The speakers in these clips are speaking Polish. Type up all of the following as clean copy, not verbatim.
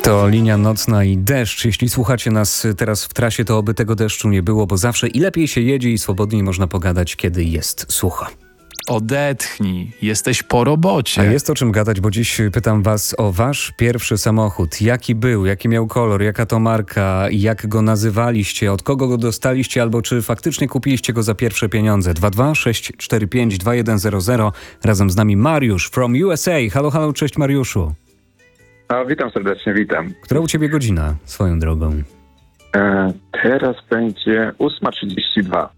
To Linia Nocna i deszcz. Jeśli słuchacie nas teraz w trasie, to oby tego deszczu nie było, bo zawsze i lepiej się jedzie i swobodniej można pogadać, kiedy jest sucho. Odetchnij, jesteś po robocie. A jest o czym gadać, bo dziś pytam was o wasz pierwszy samochód. Jaki był, jaki miał kolor, jaka to marka, jak go nazywaliście, od kogo go dostaliście, albo czy faktycznie kupiliście go za pierwsze pieniądze. 226452100. Razem z nami Mariusz from USA. Halo, halo, cześć Mariuszu. Witam serdecznie, witam. Która u ciebie godzina, swoją drogą? Teraz będzie 8:32.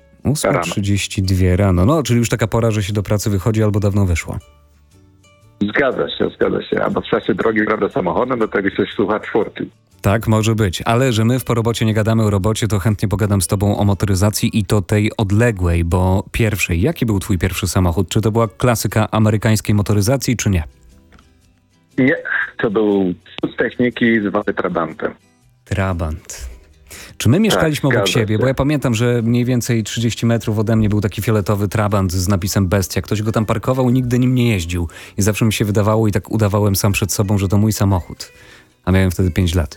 8:32 rano. No, czyli już taka pora, że się do pracy wychodzi albo dawno wyszło. Zgadza się. Albo w czasie drogi, prawda, samochodem, do tego się słucha czwórki. Tak, może być. Ale że my w Po Robocie nie gadamy o robocie, to chętnie pogadam z tobą o motoryzacji i to tej odległej, bo pierwszej. Jaki był twój pierwszy samochód? Czy to była klasyka amerykańskiej motoryzacji, czy nie? Nie, to był z techniki zwany Trabantem. Trabant. Czy my mieszkaliśmy obok siebie? się. Bo ja pamiętam, że mniej więcej 30 metrów ode mnie był taki fioletowy Trabant z napisem Bestia. Ktoś go tam parkował, nigdy nim nie jeździł. I zawsze mi się wydawało i tak udawałem sam przed sobą, że to mój samochód. A miałem wtedy 5 lat.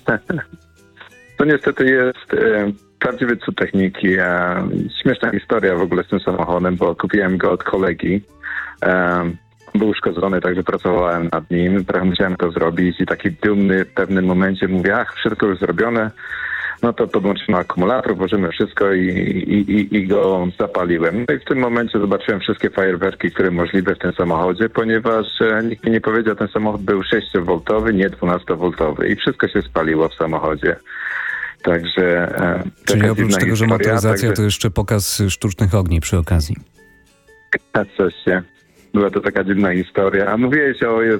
To niestety jest prawdziwy cud techniki. Śmieszna historia w ogóle z tym samochodem, bo kupiłem go od kolegi. Był uszkodzony, także pracowałem nad nim. Trochę musiałem to zrobić i taki dumny w pewnym momencie mówię, wszystko już zrobione. No to podłączymy akumulator, włożymy wszystko i go zapaliłem. No i w tym momencie zobaczyłem wszystkie fajerwerki, które możliwe w tym samochodzie, ponieważ nikt mi nie powiedział, ten samochód był 6V, nie 12V i wszystko się spaliło w samochodzie. Także czyli oprócz tego, że motoryzacja, to jeszcze pokaz sztucznych ogni przy okazji. Coś się. Była to taka dziwna historia. A mówiłeś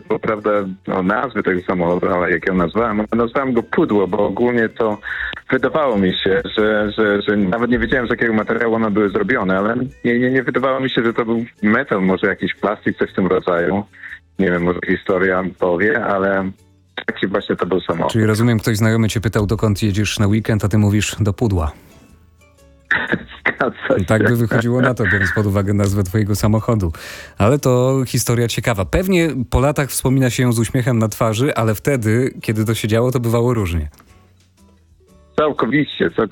o nazwie tego samochodu, ale jak ją nazwałem? Nazwałem go Pudło, bo ogólnie to wydawało mi się, że nawet nie wiedziałem, z jakiego materiału one były zrobione, ale nie wydawało mi się, że to był metal, może jakiś plastik, coś w tym rodzaju. Nie wiem, może historia powie, ale taki właśnie to był samochód. Czyli rozumiem, ktoś znajomy cię pytał, dokąd jedziesz na weekend, a ty mówisz do Pudła. Tak by wychodziło na to, biorąc pod uwagę nazwę twojego samochodu. Ale to historia ciekawa. Pewnie po latach wspomina się ją z uśmiechem na twarzy, ale wtedy, kiedy to się działo, to bywało różnie. Całkowicie.